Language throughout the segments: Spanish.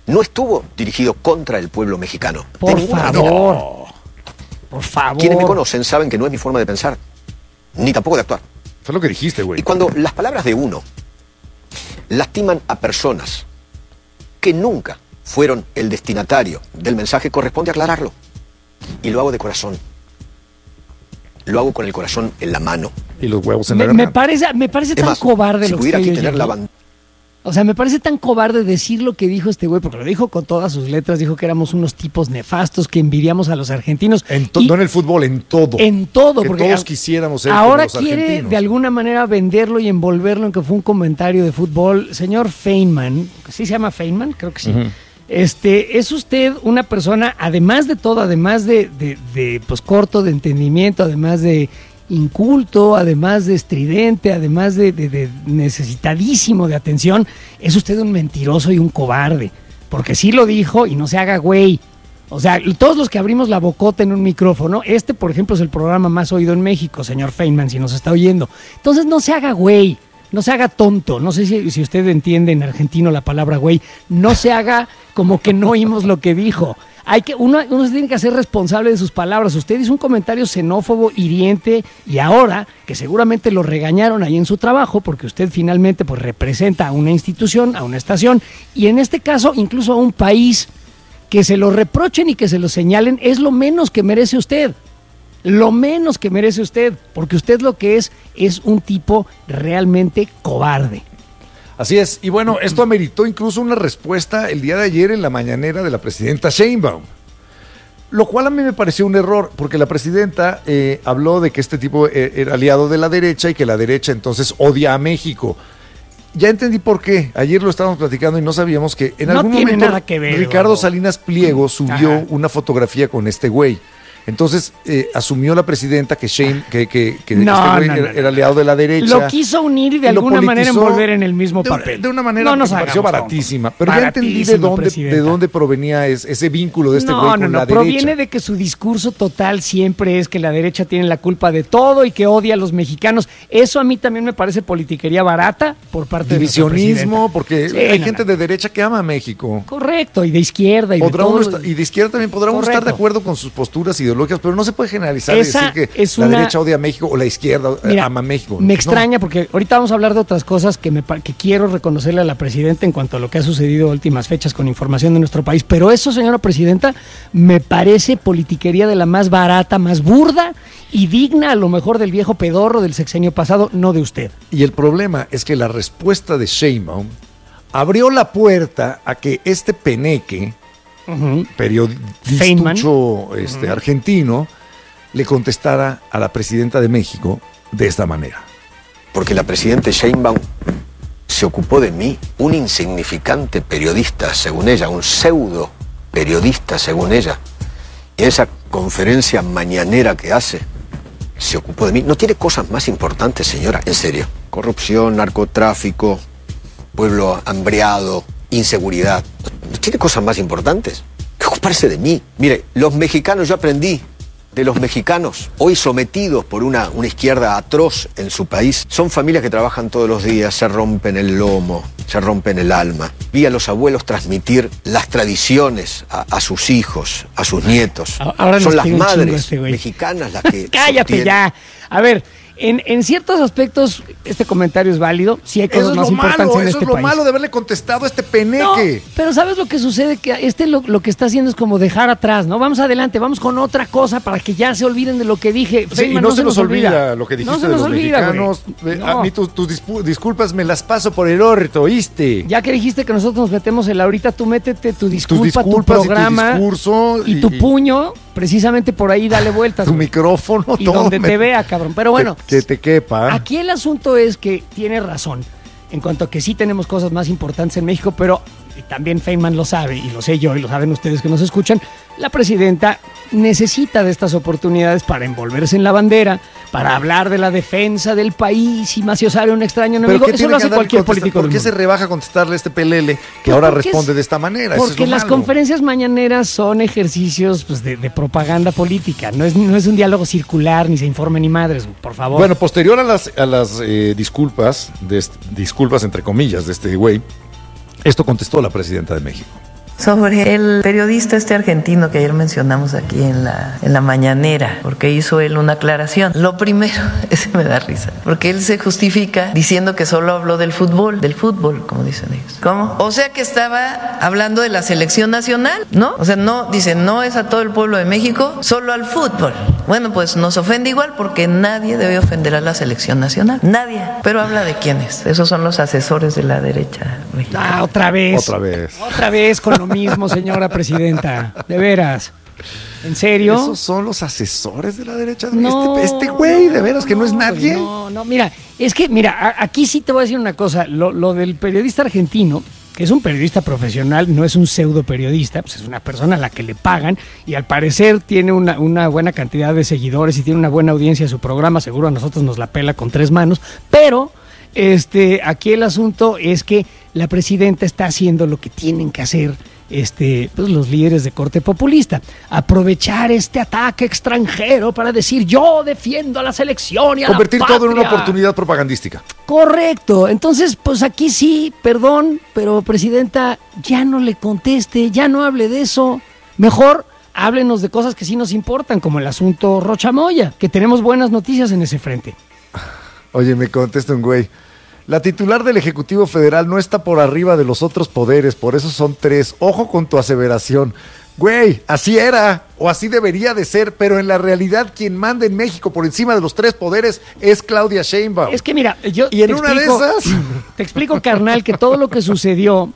no estuvo dirigido contra el pueblo mexicano. Por favor. Por favor. Quienes me conocen saben que no es mi forma de pensar, ni tampoco de actuar. Fue lo que dijiste, güey. Y cuando las palabras de uno lastiman a personas que nunca fueron el destinatario del mensaje, corresponde aclararlo. Y lo hago de corazón. Lo hago con el corazón en la mano. Y los huevos en la garganta. Me parece Es tan más, cobarde si lo que pudiera estoy aquí tener oyendo. la bandera. O sea, me parece tan cobarde decir lo que dijo este güey, porque lo dijo con todas sus letras, dijo que éramos unos tipos nefastos, que envidiamos a los argentinos. No en el fútbol, en todo. En todo. Que porque todos quisiéramos ser ahora como los quiere argentinos. de alguna manera venderlo y envolverlo en que fue un comentario de fútbol. Señor Feynman, ¿sí se llama Feynman? Creo que sí. Uh-huh. Es usted una persona, además de todo, además de pues corto de entendimiento, además de inculto, además de estridente, además de necesitadísimo de atención, es usted un mentiroso y un cobarde, porque sí lo dijo y no se haga güey. O sea, todos los que abrimos la bocota en un micrófono, por ejemplo es el programa más oído en México, señor Feynman, si nos está oyendo. Entonces no se haga güey, no se haga tonto, no sé si usted entiende en argentino la palabra güey, no se haga como que no oímos lo que dijo. Uno se tiene que hacer responsable de sus palabras. Usted hizo un comentario xenófobo, hiriente, y ahora, que seguramente lo regañaron ahí en su trabajo, porque usted finalmente pues representa a una institución, a una estación, y en este caso incluso a un país, que se lo reprochen y que se lo señalen, es lo menos que merece usted. Lo menos que merece usted, porque usted lo que es un tipo realmente cobarde. Así es, y bueno, esto ameritó incluso una respuesta el día de ayer en la mañanera de la presidenta Sheinbaum, lo cual a mí me pareció un error, porque la presidenta habló de que este tipo era aliado de la derecha y que la derecha entonces odia a México. Ya entendí por qué, ayer lo estábamos platicando y no sabíamos que en algún momento nada que ver, Ricardo Eduardo Salinas Pliego subió Ajá. una fotografía con este güey. Entonces asumió la presidenta que este güey era aliado de la derecha. Lo quiso unir y de alguna manera envolver en el mismo papel. De una manera que me pareció baratísima. Pero ya entendí de dónde provenía ese vínculo de este güey con la derecha. Proviene de que su discurso total siempre es que la derecha tiene la culpa de todo y que odia a los mexicanos. Eso a mí también me parece politiquería barata por parte de nuestra presidenta. Divisionismo, porque hay gente de derecha que ama a México. Correcto, y de izquierda. Y de izquierda también podrá uno estar de acuerdo con sus posturas ideológicas, pero no se puede generalizar y decir que la derecha odia a México o la izquierda ama a México. Me extraña porque ahorita vamos a hablar de otras cosas que quiero reconocerle a la presidenta en cuanto a lo que ha sucedido en últimas fechas con información de nuestro país, pero eso, señora presidenta, me parece politiquería de la más barata, más burda y digna a lo mejor del viejo pedorro del sexenio pasado, no de usted. Y el problema es que la respuesta de Sheinbaum abrió la puerta a que este peneque, periodistucho argentino, le contestara a la presidenta de México de esta manera. Porque la presidenta Sheinbaum se ocupó de mí, un insignificante periodista, según ella, un pseudo periodista, según ella. Y en esa conferencia mañanera que hace, se ocupó de mí. ¿No tiene cosas más importantes, señora? En serio. Corrupción, narcotráfico, pueblo hambriado, inseguridad. ¿No tiene cosas más importantes que ocuparse de mí? Mire, los mexicanos, yo aprendí de los mexicanos, hoy sometidos por una izquierda atroz en su país, son familias que trabajan todos los días, se rompen el lomo, se rompen el alma. Vi a los abuelos transmitir las tradiciones a sus hijos, a sus nietos. Ahora son las madres mexicanas las que cállate ya. A ver, en ciertos aspectos este comentario es válido. Sí hay cosas más importantes en este país. Eso es lo malo de haberle contestado a este peneque. No, pero ¿sabes lo que sucede? Que lo que está haciendo es como dejar atrás, ¿no? Vamos adelante, vamos con otra cosa para que ya se olviden de lo que dije. Sí, y no se nos olvida lo que dijiste de los mexicanos. No. A mí tus disculpas me las paso por el orto, ¿oíste? Ya que dijiste que nosotros nos metemos en la ahorita, tú métete tu disculpa, tu programa y tu discurso y tu puño, precisamente por ahí dale vueltas. Tu micrófono, y donde te vea, cabrón. Pero bueno, que te quepa. Aquí el asunto es que tiene razón en cuanto a que sí tenemos cosas más importantes en México, pero también Feynman lo sabe, y lo sé yo, y lo saben ustedes que nos escuchan, la presidenta necesita de estas oportunidades para envolverse en la bandera, para hablar de la defensa del país y maciosar a un extraño enemigo. Eso lo hace cualquier político. ¿Por qué se rebaja a contestarle a este pelele que ahora responde de esta manera? Porque las conferencias mañaneras son ejercicios pues, de propaganda política. No es un diálogo circular, ni se informa ni madres, por favor. Bueno, posterior a las disculpas, disculpas entre comillas, de este güey, esto contestó la presidenta de México. Sobre el periodista argentino que ayer mencionamos aquí en la mañanera, porque hizo él una aclaración. Lo primero, ese me da risa, porque él se justifica diciendo que solo habló del fútbol, como dicen ellos. ¿Cómo? O sea que estaba hablando de la selección nacional, ¿no? O sea, no, dice, no es a todo el pueblo de México, solo al fútbol. Bueno, pues nos ofende igual porque nadie debe ofender a la selección nacional. Nadie. Pero habla de quiénes. Esos son los asesores de la derecha mexicana. Otra vez con lo mismo, señora presidenta. De veras. ¿En serio? ¿Esos son los asesores de la derecha? No, este güey, de veras, que no es nadie. No, mira, aquí sí te voy a decir una cosa. Lo del periodista argentino, que es un periodista profesional, no es un pseudo periodista, pues es una persona a la que le pagan y al parecer tiene una buena cantidad de seguidores y tiene una buena audiencia de su programa, seguro a nosotros nos la pela con 3 manos, pero aquí el asunto es que la presidenta está haciendo lo que tienen que hacer pues los líderes de corte populista, aprovechar este ataque extranjero para decir yo defiendo a la selección y a convertir la patria. todo en una oportunidad propagandística. Correcto, entonces pues aquí sí, perdón, pero presidenta, ya no le conteste, ya no hable de eso, mejor háblenos de cosas que sí nos importan, como el asunto Rocha Moya, que tenemos buenas noticias en ese frente. Oye, me contesta un güey. La titular del Ejecutivo Federal no está por arriba de los otros poderes, por eso son 3. Ojo con tu aseveración. Güey, así era, o así debería de ser, pero en la realidad quien manda en México por encima de los 3 poderes es Claudia Sheinbaum. Es que mira, yo y en una de esas... Te explico, carnal, que todo lo que sucedió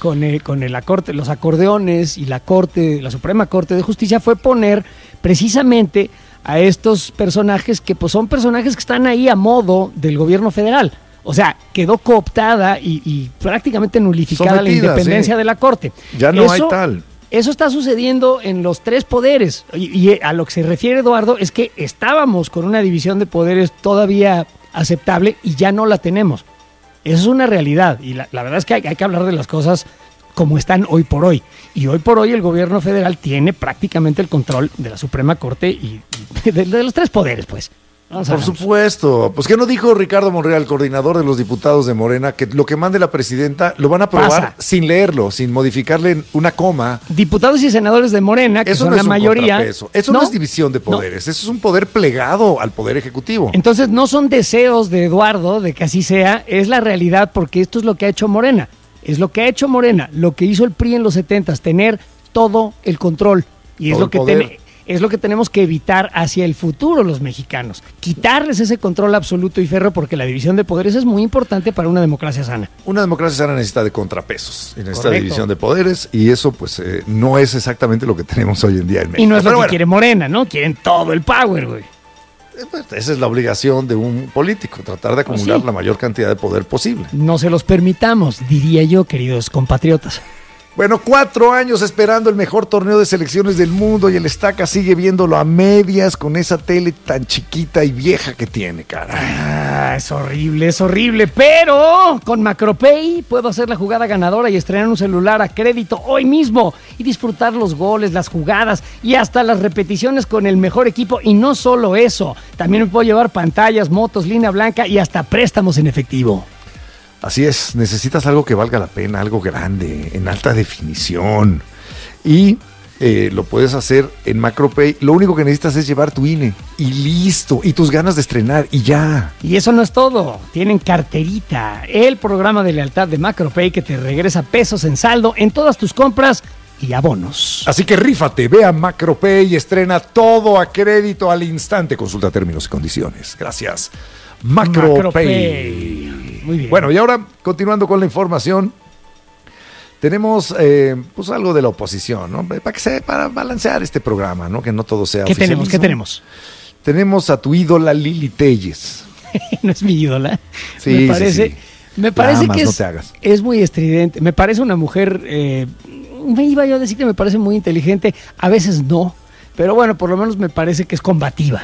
con la corte, los acordeones y la Suprema Corte de Justicia fue poner precisamente a estos personajes que pues son personajes que están ahí a modo del gobierno federal. O sea, quedó cooptada y prácticamente nulificada sometida, la independencia de la Corte. Ya no hay tal. Eso está sucediendo en los 3 poderes. Y a lo que se refiere, Eduardo, es que estábamos con una división de poderes todavía aceptable y ya no la tenemos. Eso es una realidad. Y la verdad es que hay que hablar de las cosas como están hoy por hoy. Y hoy por hoy el gobierno federal tiene prácticamente el control de la Suprema Corte y de los 3 poderes, pues. Por supuesto. Pues, ¿qué no dijo Ricardo Monreal, coordinador de los diputados de Morena, que lo que mande la presidenta lo van a aprobar sin leerlo, sin modificarle una coma? Diputados y senadores de Morena, que eso son no la mayoría. Eso no es división de poderes, eso es un poder plegado al poder ejecutivo. Entonces no son deseos de Eduardo de que así sea, es la realidad, porque esto es lo que ha hecho Morena. Es lo que ha hecho Morena, lo que hizo el PRI en los 70s, tener todo el control. Y es lo que tenemos que evitar hacia el futuro los mexicanos. Quitarles ese control absoluto y férreo, porque la división de poderes es muy importante para una democracia sana. Una democracia sana necesita de contrapesos, y necesita división de poderes, y eso pues no es exactamente lo que tenemos hoy en día en México. Y no es lo que quiere Morena, ¿no? Quieren todo el power, güey. Esa es la obligación de un político, tratar de acumular la mayor cantidad de poder posible. No se los permitamos, diría yo, queridos compatriotas. Bueno, 4 años esperando el mejor torneo de selecciones del mundo y el Estaca sigue viéndolo a medias con esa tele tan chiquita y vieja que tiene, cara. Es horrible, pero con Macropay puedo hacer la jugada ganadora y estrenar un celular a crédito hoy mismo y disfrutar los goles, las jugadas y hasta las repeticiones con el mejor equipo. Y no solo eso, también me puedo llevar pantallas, motos, línea blanca y hasta préstamos en efectivo. Así es, necesitas algo que valga la pena, algo grande, en alta definición. Y lo puedes hacer en Macropay. Lo único que necesitas es llevar tu INE y listo, y tus ganas de estrenar y ya. Y eso no es todo, tienen Carterita, el programa de lealtad de Macropay que te regresa pesos en saldo en todas tus compras y abonos. Así que rífate, ve a Macropay y estrena todo a crédito al instante. Consulta términos y condiciones. Gracias. Macropay. Muy bien. Bueno, y ahora, continuando con la información, tenemos pues algo de la oposición, ¿no? Para balancear este programa, ¿no? Que no todo sea oficialismo. ¿Qué tenemos? Tenemos a tu ídola Lili Telles. No es mi ídola. Sí, me parece que no te hagas. Es muy estridente. Me parece una mujer, me iba yo a decir que me parece muy inteligente, a veces no, pero bueno, por lo menos me parece que es combativa.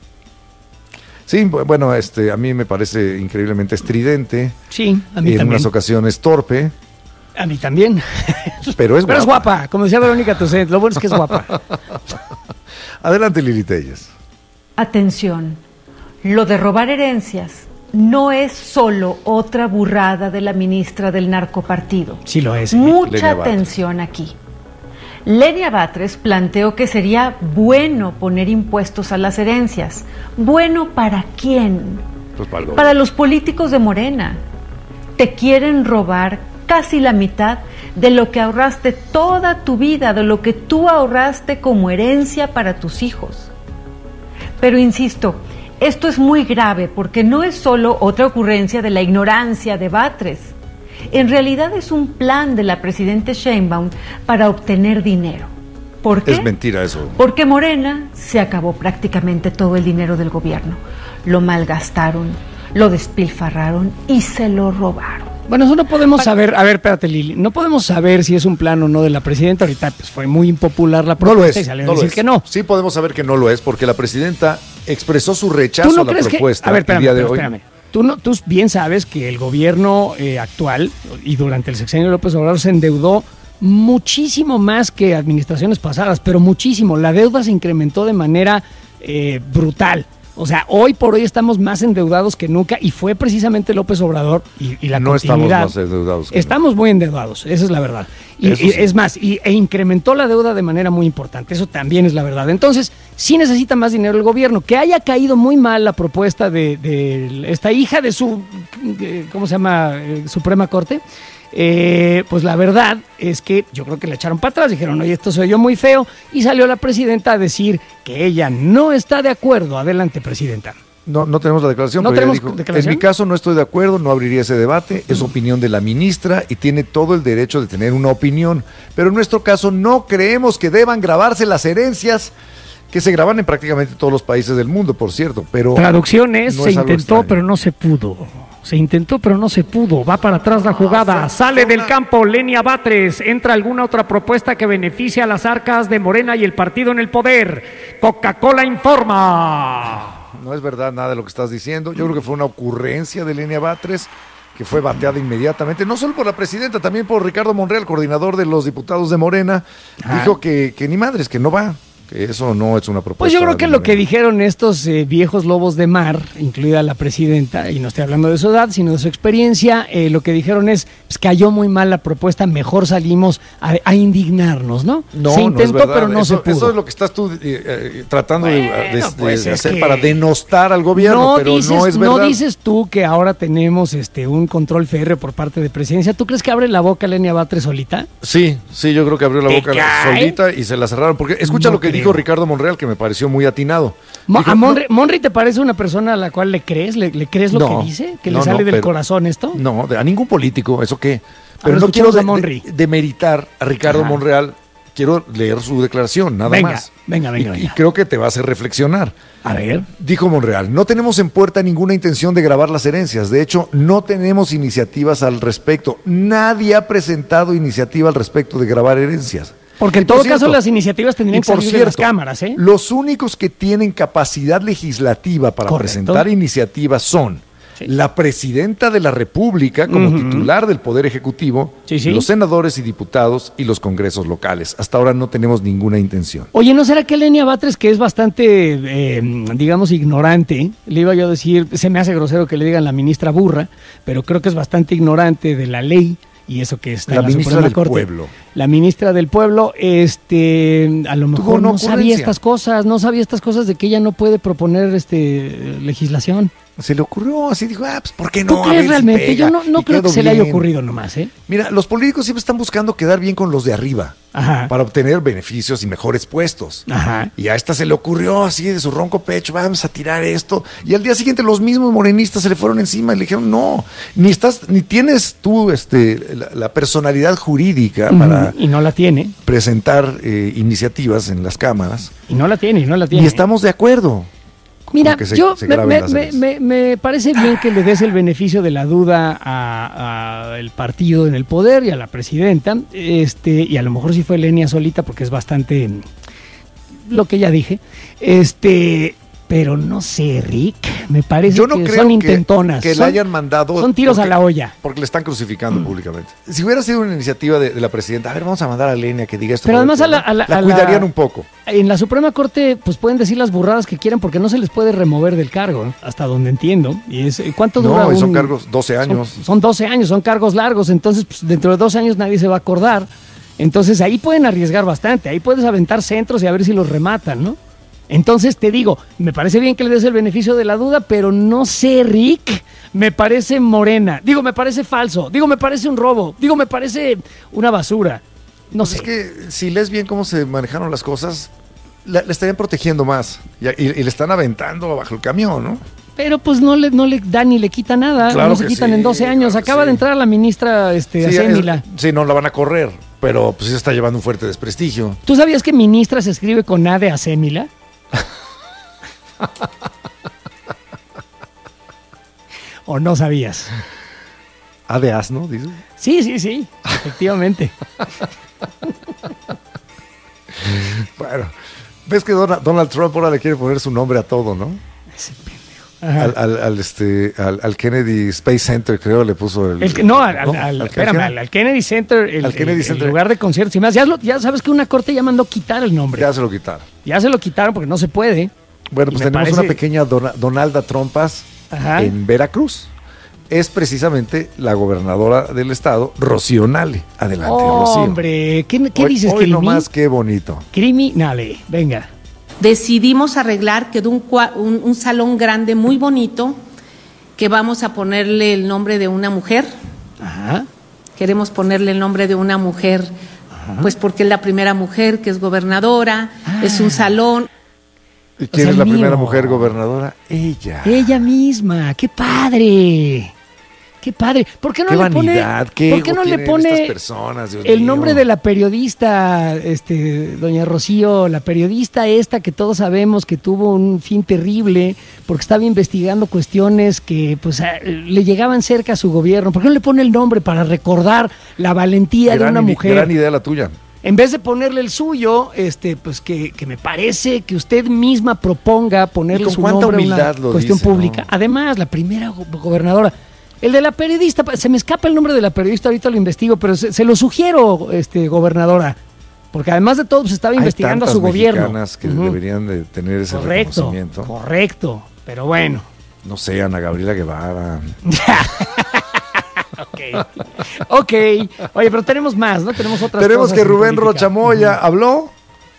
Sí, bueno, a mí me parece increíblemente estridente. Sí, a mí también. En unas ocasiones torpe. A mí también. Pero es guapa, como decía Verónica Toussaint, lo bueno es que es guapa. Adelante, Lili Telles. Atención, lo de robar herencias no es solo otra burrada de la ministra del narcopartido. Sí lo es. Mucha atención aquí. Lenia Batres planteó que sería bueno poner impuestos a las herencias. ¿Bueno para quién? Pues para los políticos de Morena. Te quieren robar casi la mitad de lo que ahorraste toda tu vida, de lo que tú ahorraste como herencia para tus hijos. Pero insisto, esto es muy grave porque no es solo otra ocurrencia de la ignorancia de Batres. En realidad es un plan de la presidenta Sheinbaum para obtener dinero. ¿Por qué? Es mentira eso. Porque Morena se acabó prácticamente todo el dinero del gobierno. Lo malgastaron, lo despilfarraron y se lo robaron. Bueno, eso no podemos saber. A ver, espérate, Lili. No podemos saber si es un plan o no de la presidenta. Ahorita pues, fue muy impopular la propuesta y salió a decir que no. Sí podemos saber que no lo es porque la presidenta expresó su rechazo a la propuesta a ver, espérame, el día de hoy. Espérame. Tú bien sabes que el gobierno actual y durante el sexenio de López Obrador se endeudó muchísimo más que administraciones pasadas, pero muchísimo. La deuda se incrementó de manera brutal. O sea, hoy por hoy estamos más endeudados que nunca y fue precisamente López Obrador y la no continuidad. estamos más endeudados. Estamos muy endeudados, esa es la verdad. Y sí. es más, e incrementó la deuda de manera muy importante, eso también es la verdad. Entonces, sí necesita más dinero el gobierno. Que haya caído muy mal la propuesta de esta hija de su, ¿cómo se llama? Suprema Corte. Pues la verdad es que yo creo que le echaron para atrás, dijeron, oye, esto se oyó muy feo, y salió la presidenta a decir que ella no está de acuerdo. Adelante, presidenta. No tenemos la declaración, ¿No pero tenemos ella dijo, declaración? en mi caso no estoy de acuerdo, no abriría ese debate, es opinión de la ministra y tiene todo el derecho de tener una opinión, pero en nuestro caso no creemos que deban grabarse las herencias que se graban en prácticamente todos los países del mundo, por cierto, pero... Traducciones, no se es algo intentó, extraño. pero no se pudo. Se intentó, pero no se pudo. Va para atrás la jugada. Sale del campo Lenia Batres. ¿Entra alguna otra propuesta que beneficie a las arcas de Morena y el partido en el poder? Coca-Cola informa. No es verdad nada de lo que estás diciendo. Yo creo que fue una ocurrencia de Lenia Batres que fue bateada inmediatamente, no solo por la presidenta, también por Ricardo Monreal, coordinador de los diputados de Morena. Dijo que ni madres, que no va, que eso no es una propuesta. Pues yo creo que de lo Morena. que dijeron estos viejos lobos de mar, incluida la presidenta, y no estoy hablando de su edad, sino de su experiencia, lo que dijeron es, pues, cayó muy mal la propuesta, mejor salimos a indignarnos, ¿no? No, se intentó, no es verdad. pero no eso, se pudo. Eso es lo que estás tú tratando Pues de es hacer que para denostar al gobierno, pero no es verdad. No dices tú que ahora tenemos un control férreo por parte de presidencia. ¿Tú crees que abre la boca Lenia Batres solita? Sí, yo creo que abrió la ¿Te boca cae? solita y se la cerraron. Porque escucha No lo que creo. dijo Ricardo Monreal, que me pareció muy atinado. Dijo, ¿A Monri te parece una persona a la cual le crees? ¿Le crees lo que dice? ¿Que le sale del corazón esto? No, a ningún político, ¿eso qué? Pero ver, no quiero escuchemos a Monri. demeritar a Ricardo Ajá. Monreal. Quiero leer su declaración, nada más. Venga. Y creo que te va a hacer reflexionar. A ver. Dijo Monreal, no tenemos en puerta ninguna intención de grabar las herencias. De hecho, no tenemos iniciativas al respecto. Nadie ha presentado iniciativa al respecto de grabar herencias. Porque en Y por todo caso cierto, las iniciativas tendrían y que por salir de las cierto, cámaras, ¿eh? Los únicos que tienen capacidad legislativa para Correcto. presentar iniciativas son Sí. la presidenta de la República como titular del Poder Ejecutivo, Sí. los senadores y diputados y los congresos locales. Hasta ahora no tenemos ninguna intención. Oye, ¿no será que Lenia Batres, que es bastante, digamos, ignorante, le iba yo a decir, se me hace grosero que le digan la ministra burra, pero creo que es bastante ignorante de la ley y eso que está La en la ministra Suprema del Corte. Pueblo. La ministra del Pueblo, a lo mejor una no sabía ocurrencia. no sabía estas cosas de que ella no puede proponer legislación. Se le ocurrió así, dijo, pues ¿por qué ¿Tú no? A crees ver si realmente? pega. Yo no Y creo que quedó se le haya bien. ocurrido nomás, ¿eh? Mira, los políticos siempre están buscando quedar bien con los de arriba. Ajá. Para obtener beneficios y mejores puestos. Ajá. Y a esta se le ocurrió así de su ronco pecho, vamos a tirar esto. Y al día siguiente los mismos morenistas se le fueron encima y le dijeron, no, ni tienes tú la personalidad jurídica para Y no la tiene. presentar iniciativas en las cámaras. Y no la tiene. Y estamos de acuerdo. Mira, con que yo se graben las herencias. me parece bien que le des el beneficio de la duda a el partido en el poder y a la presidenta, y a lo mejor sí fue Lenia solita porque es bastante lo que ya dije, pero no sé, Rick, me parece Yo no que creo son intentonas. que le hayan mandado. Son tiros a la olla. Porque le están crucificando públicamente. Si hubiera sido una iniciativa de la presidenta, a ver, vamos a mandar a Lenia que diga esto. Pero además la cuidarían un poco. En la Suprema Corte pues pueden decir las burradas que quieran porque no se les puede remover del cargo, ¿eh? Hasta donde entiendo. Y ¿cuánto dura? No, son cargos 12 años. Son 12 años, son cargos largos, entonces pues, dentro de 2 años nadie se va a acordar. Entonces ahí pueden arriesgar bastante, ahí puedes aventar centros y a ver si los rematan, ¿no? Entonces te digo, me parece bien que le des el beneficio de la duda, pero no sé, Rick, me parece Morena, digo, me parece falso, digo, me parece un robo, digo, me parece una basura, no sé. Es que si lees bien cómo se manejaron las cosas, le estarían protegiendo más y le están aventando bajo el camión, ¿no? Pero pues no le da ni le quita nada, Claro no se que quitan sí, en 12 años. claro que Acaba sí. de entrar la ministra Acémila. Sí, no la van a correr, pero pues sí está llevando un fuerte desprestigio. ¿Tú sabías que ministra se escribe con A de Acémila? ¿O no sabías? A de asno, dices. Sí, efectivamente. Bueno, ves que Donald Trump ahora le quiere poner su nombre a todo, ¿no? Ese pendejo. Ajá. Al Kennedy Space Center, creo, le puso el... Al Kennedy Center, Al Kennedy Center. el lugar de conciertos y más. Ya sabes que una corte ya mandó quitar el nombre. Ya se lo quitaron. Ya se lo quitaron porque no se puede. Bueno, Y pues me tenemos parece- una pequeña Donalda Trompas Ajá. en Veracruz. Es precisamente la gobernadora del estado, Rocío Nale. Adelante, Rocío. Hombre, ¿qué Hoy- dices, hoy Crimi? nomás, qué bonito. Criminale, venga. Decidimos arreglar, quedó un salón grande muy bonito, que vamos a ponerle el nombre de una mujer. Ajá. Queremos ponerle el nombre de una mujer, pues porque es la primera mujer que es gobernadora, es un salón. ¿Y quién sea, es la el primera mío. mujer gobernadora? Ella. Ella misma, qué padre. Qué padre. ¿Por qué no Qué le pone, vanidad, qué ¿por qué ego no le tienen pone estas personas, Dios el mío? nombre de la periodista, doña Rocío, la periodista esta que todos sabemos que tuvo un fin terrible porque estaba investigando cuestiones que pues le llegaban cerca a su gobierno? ¿Por qué no le pone el nombre para recordar la valentía de una mujer? Gran idea la tuya. En vez de ponerle el suyo, pues que me parece que usted misma proponga Y ponerle con su cuánta nombre a humildad una lo cuestión dice, pública. ¿no? Además, la primera gobernadora. El de la periodista, se me escapa el nombre de la periodista, ahorita lo investigo, pero se lo sugiero, gobernadora. Porque además de todo, pues estaba investigando a Hay su tantas gobierno. mexicanas que Ujú. deberían de tener ese Correcto, reconocimiento. correcto. Pero bueno. No sé, Ana Gabriela Guevara. Ok. Oye, pero tenemos más, ¿no? Tenemos otras Tenemos cosas que en Rubén política. Rochamoya habló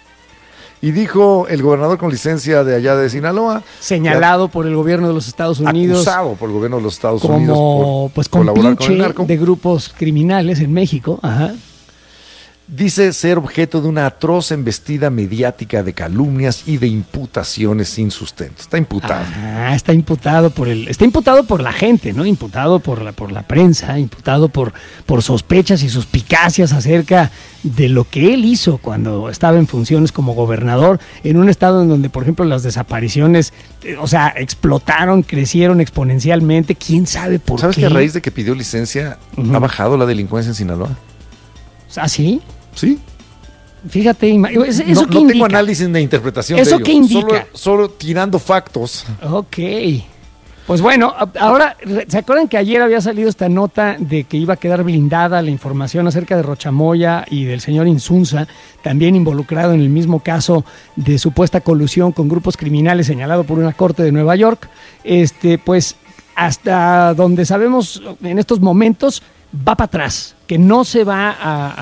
y dijo el gobernador con licencia de allá de Sinaloa, Señalado por el gobierno de los Estados Unidos acusado por el gobierno de los Estados Unidos como por pues colaborar con el compinche narco, de grupos criminales en México. Ajá. dice ser objeto de una atroz embestida mediática de calumnias y de imputaciones sin sustento. Está imputado. Ah, está imputado por la gente, ¿no? Imputado por la prensa, imputado por sospechas y suspicacias acerca de lo que él hizo cuando estaba en funciones como gobernador en un estado en donde, por ejemplo, las desapariciones, explotaron, crecieron exponencialmente. ¿Quién sabe por ¿Sabes qué? que a raíz de que pidió licencia Ujú. ha bajado la delincuencia en Sinaloa? ¿Ah, sí? Sí. Fíjate, ¿eso No, qué no indica? tengo análisis ni interpretación ¿Eso de ello. qué indica? Solo tirando factos. Ok. Pues bueno, ahora, ¿se acuerdan que ayer había salido esta nota de que iba a quedar blindada la información acerca de Rochamoya y del señor Insunza, también involucrado en el mismo caso de supuesta colusión con grupos criminales señalado por una corte de Nueva York? Pues hasta donde sabemos en estos momentos va para atrás, que no se va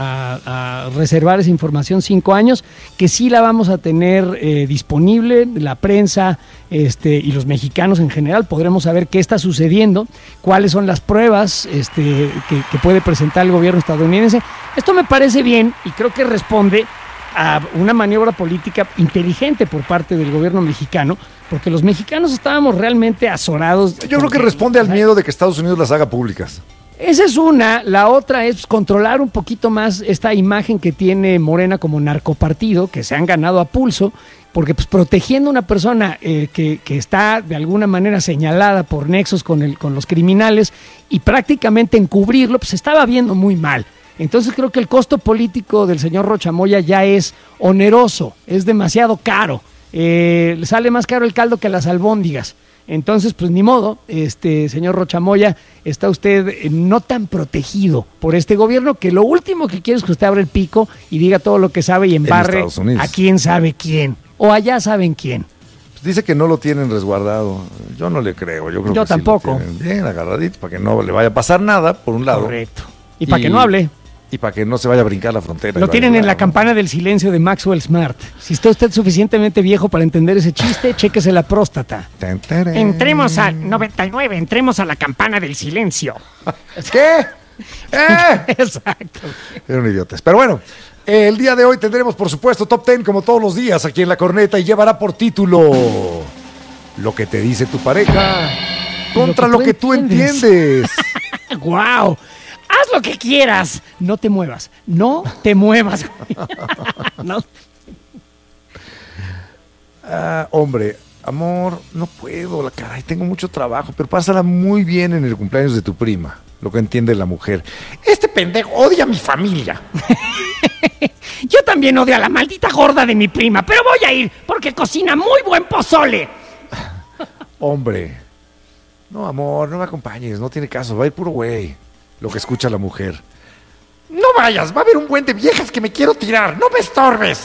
a reservar esa información 5 años, que sí la vamos a tener disponible, la prensa y los mexicanos en general podremos saber qué está sucediendo, cuáles son las pruebas que puede presentar el gobierno estadounidense. Esto me parece bien y creo que responde a una maniobra política inteligente por parte del gobierno mexicano, porque los mexicanos estábamos realmente azorados. Yo creo que responde al miedo de que Estados Unidos las haga públicas. Esa es una. La otra es controlar un poquito más esta imagen que tiene Morena como narcopartido, que se han ganado a pulso, porque pues protegiendo a una persona que está de alguna manera señalada por nexos con los criminales y prácticamente encubrirlo, pues se estaba viendo muy mal. Entonces creo que el costo político del señor Rochamoya ya es oneroso, es demasiado caro. Le sale más caro el caldo que las albóndigas. Entonces, pues ni modo, señor Rochamoya, está usted no tan protegido por este gobierno, que lo último que quiere es que usted abra el pico y diga todo lo que sabe y embarre Estados Unidos. a quién sabe quién, o allá saben quién. Pues dice que no lo tienen resguardado. Yo no le creo. Yo creo Yo que tampoco. Sí lo tienen bien agarradito para que no le vaya a pasar nada, por un lado. Correcto. Y para que no hable. y para que no se vaya a brincar la frontera. Lo tienen en la campana del silencio de Maxwell Smart. Si está usted suficientemente viejo para entender ese chiste, chéquese la próstata. Entremos al 99, entremos a la campana del silencio. ¿Qué? Exacto. Eran idiotas. Pero bueno, el día de hoy tendremos, por supuesto, Top 10 como todos los días aquí en La Corneta y llevará por título Lo que te dice tu pareja contra lo que tú entiendes. ¡Guau! Haz lo que quieras. No te muevas. No te muevas. No. Hombre, amor, no puedo, caray, tengo mucho trabajo, pero pásala muy bien en el cumpleaños de tu prima. Lo que entiende la mujer. Este pendejo odia a mi familia. Yo también odio a la maldita gorda de mi prima, pero voy a ir porque cocina muy buen pozole. Hombre, no, amor, no me acompañes, no tiene caso, va a ir puro güey. Lo que escucha la mujer. No vayas, va a haber un buen de viejas que me quiero tirar, no me estorbes.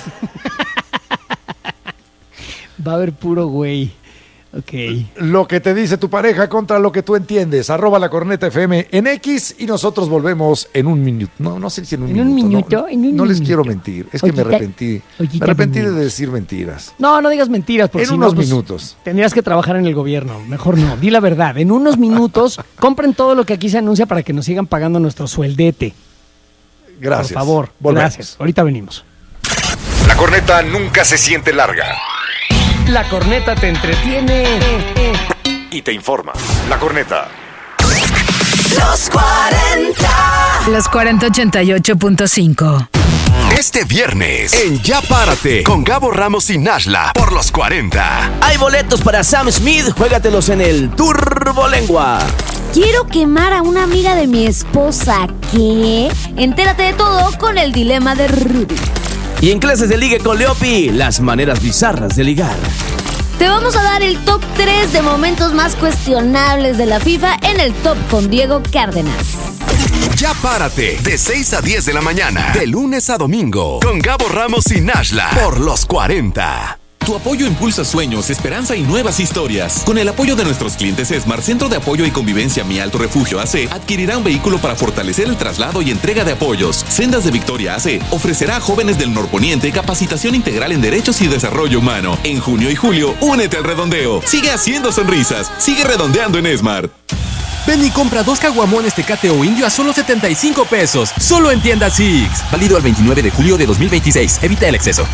Va a haber puro güey. Ok. Lo que te dice tu pareja contra lo que tú entiendes. @La Corneta FM en X y nosotros volvemos en un minuto. No sé si en un minuto. ¿En un minuto? No les quiero mentir. Es que me arrepentí. Me arrepentí de decir mentiras. No digas mentiras. Porque en si unos no, pues, minutos. Tendrías que trabajar en el gobierno. Mejor no. Di la verdad. En unos minutos, compren todo lo que aquí se anuncia para que nos sigan pagando nuestro sueldete. Gracias. Por favor. Volvemos. Gracias. Ahorita venimos. La corneta nunca se siente larga. La Corneta te entretiene Y te informa. La corneta. Los 40. Los 4088.5. Este viernes, en Ya Párate, con Gabo Ramos y Nashla, por los 40. Hay boletos para Sam Smith, juégatelos en el Turbolengua. Quiero quemar a una amiga de mi esposa. ¿Qué? Entérate de todo con el dilema de Rudy. Y en Clases de Ligue con Leopi, las maneras bizarras de ligar. Te vamos a dar el top 3 de momentos más cuestionables de la FIFA en el top con Diego Cárdenas. Ya Párate, de 6 a 10 de la mañana, de lunes a domingo, con Gabo Ramos y Nashla, por los 40. Tu apoyo impulsa sueños, esperanza y nuevas historias. Con el apoyo de nuestros clientes Esmar, Centro de Apoyo y Convivencia Mi Alto Refugio AC, adquirirá un vehículo para fortalecer el traslado y entrega de apoyos. Sendas de Victoria AC ofrecerá a jóvenes del norponiente capacitación integral en derechos y desarrollo humano. En junio y julio, únete al redondeo. Sigue haciendo sonrisas. Sigue redondeando en Esmar. Ven y compra 2 caguamones Tecate o Indio a solo 75 pesos. Solo en tienda Six. Válido al 29 de julio de 2026. Evita el exceso.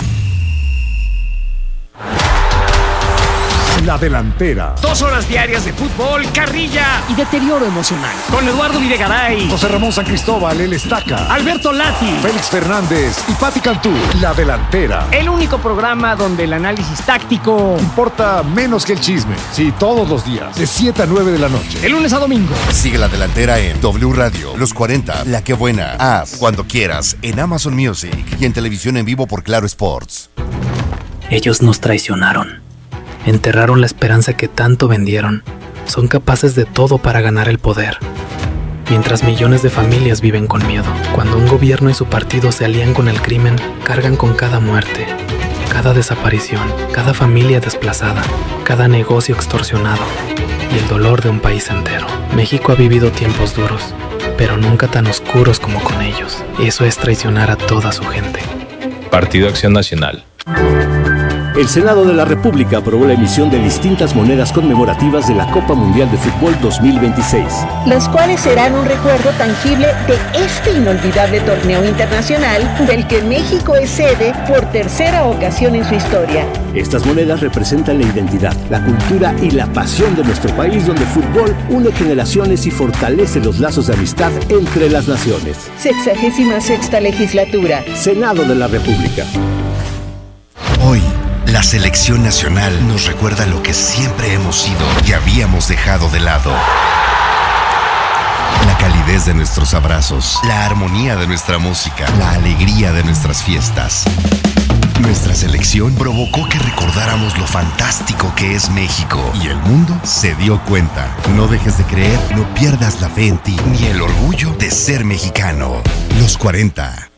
La delantera. 2 horas diarias de fútbol, carrilla y deterioro emocional. Con Eduardo Videgaray, José Ramón San Cristóbal, El Estaca, Alberto Lati, Félix Fernández y Pati Cantú. La delantera. El único programa donde el análisis táctico importa menos que el chisme. Sí, todos los días, de 7 a 9 de la noche. De lunes a domingo. Sigue La Delantera en W Radio, Los 40, La Que Buena, Haz, Cuando Quieras, en Amazon Music y en televisión en vivo por Claro Sports. Ellos nos traicionaron. Enterraron la esperanza que tanto vendieron. Son capaces de todo para ganar el poder. Mientras millones de familias viven con miedo. Cuando un gobierno y su partido se alían con el crimen, cargan con cada muerte, cada desaparición, cada familia desplazada, cada negocio extorsionado y el dolor de un país entero. México ha vivido tiempos duros, pero nunca tan oscuros como con ellos. Eso es traicionar a toda su gente. Partido Acción Nacional. El Senado de la República aprobó la emisión de distintas monedas conmemorativas de la Copa Mundial de Fútbol 2026. Las cuales serán un recuerdo tangible de este inolvidable torneo internacional del que México es sede por tercera ocasión en su historia. Estas monedas representan la identidad, la cultura y la pasión de nuestro país, donde el fútbol une generaciones y fortalece los lazos de amistad entre las naciones. 66ª legislatura. Senado de la República. Hoy, la selección nacional nos recuerda lo que siempre hemos sido y habíamos dejado de lado. La calidez de nuestros abrazos, la armonía de nuestra música, la alegría de nuestras fiestas. Nuestra selección provocó que recordáramos lo fantástico que es México y el mundo se dio cuenta. No dejes de creer, no pierdas la fe en ti ni el orgullo de ser mexicano. Los 40.